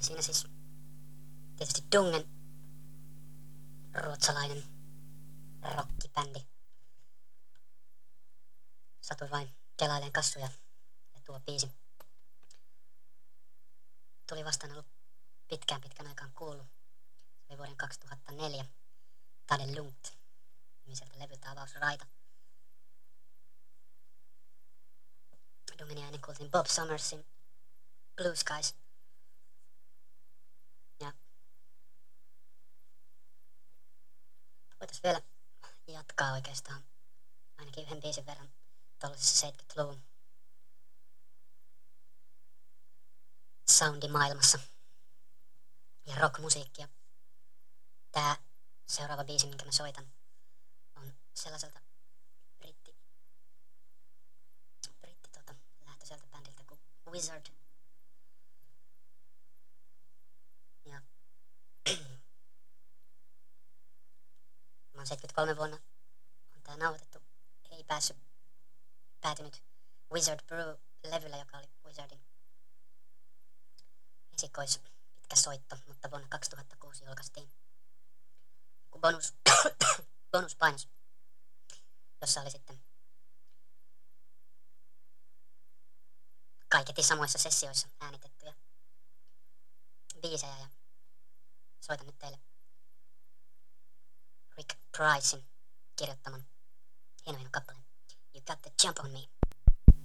Siinä siis tietysti Dungen, ruotsalainen rockibändi. Satuin vain kelaileen kassuja ja tuo biisi tuli vastaan ollut pitkän aikaan kuullut. Se oli vuoden 2004 Tade Lungt nimiseltä levyltä avausraita. Dungenia ennen kuultiin Bob Summersin Blue Skies. Ja voitais vielä jatkaa oikeastaan ainakin yhden biisin verran tollasessa 70-luvun soundimaailmassa ja rockmusiikkia. Tää seuraava biisi, minkä mä soitan, on sellaiselta lähtöiseltä bändiltä kuin Wizard. Ja mä oon 73 vuonna on tää nauhoitettu. Ei päätynyt Wizard Brew-levyllä, joka oli Wizardin pitkä soitto, mutta vuonna 2006 julkaistiin bonuspainos, jossa oli sitten kaiketi samoissa sessioissa äänitettyjä biisejä, ja soitan nyt teille Rick Pricein kirjoittaman hieno kappaleen You Got the Jump on Me.